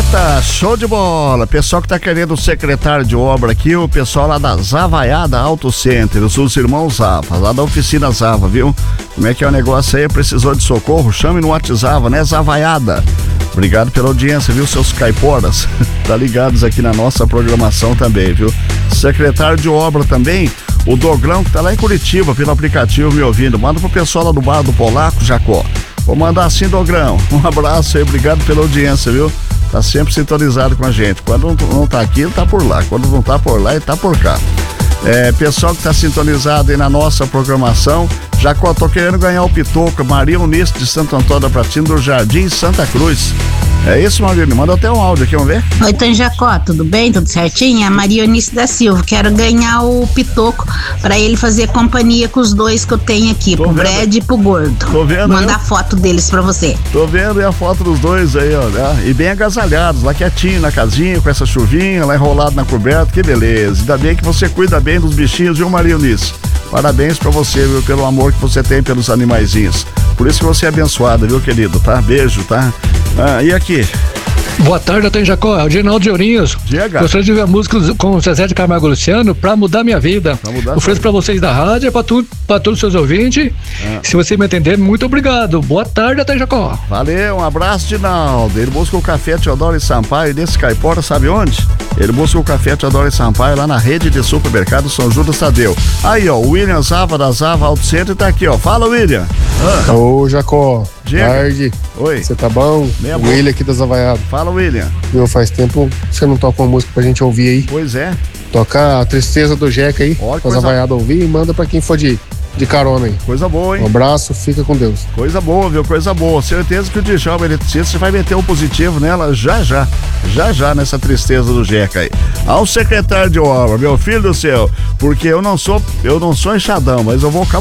Prata, show de bola. Pessoal que tá querendo o secretário de obra aqui, o pessoal lá da Zavaiada Auto Center, os irmãos Zava, lá da oficina Zava, viu? Como é que é o negócio aí? Precisou de socorro? Chame no WhatsApp, né, Zavaiada? Obrigado pela audiência, viu, seus caiporas? Tá ligados aqui na nossa programação também, viu? Secretário de obra também, o Dogrão, que tá lá em Curitiba, pelo aplicativo me ouvindo. Manda pro pessoal lá do bar do Polaco, Jacó. Vou mandar assim, Dogrão. Um abraço aí, obrigado pela audiência, viu? Tá sempre sintonizado com a gente. Quando não tá aqui, ele tá por lá. Quando não tá por lá, ele tá por cá. Pessoal que tá sintonizado aí na nossa programação, Jacó, tô querendo ganhar o Pitoco, Maria Eunice de Santo Antônio da Pratina, do Jardim Santa Cruz. É isso, Maria? Manda até um áudio aqui, vamos ver? Oi, Tony Jacó, tudo bem? Tudo certinho? A Maria Eunice da Silva. Quero ganhar o Pitoco pra ele fazer companhia com os dois que eu tenho aqui, pro Brad e pro Gordo. Tô vendo. Mandar a foto deles pra você. Tô vendo a foto dos dois aí, ó. E bem agasalhados, lá quietinho na casinha, com essa chuvinha, lá enrolado na coberta, que beleza. Ainda bem que você cuida bem dos bichinhos, viu, Maria Eunice? Parabéns pra você, viu, pelo amor que você tem pelos animaizinhos. Por isso que você é abençoada, viu, querido, tá? Beijo, tá? E aqui? Boa tarde, Tony Jacó, é o Ginaldo de Ourinhos. Diga. Gostaria de ver músicas com o Zezé de Camargo e Luciano pra mudar minha vida. Ofereço pra vocês da rádio, pra todos os seus ouvintes. Se você me entender, muito obrigado. Boa tarde, Tony Jacó. Valeu, um abraço, Ginaldo. Ele busca o Café Teodoro e Sampaio desse caipora, sabe onde? Ele busca o Café Teodoro e Sampaio lá na rede de supermercado São Judas Tadeu. Aí, ó, o William Zava da Zava Auto Center tá aqui, ó. Fala, William. Ô, Jacó. Diga. Tarde. Oi. Você tá bom? Meia O boa. William aqui da Zavaiada. Fala, William. Viu, faz tempo que você não toca uma música pra gente ouvir aí. Pois é. Toca a Tristeza do Jeca aí, Olha, pra Zavaiada ouvir, e manda pra quem for de carona aí. Coisa boa, hein? Um abraço, fica com Deus. Coisa boa, viu? Coisa boa. Certeza que o Djalma Eletricista vai meter um positivo nela já nessa tristeza do Jeca aí. Ao secretário de obra, meu filho do céu, porque eu não sou enxadão, mas eu vou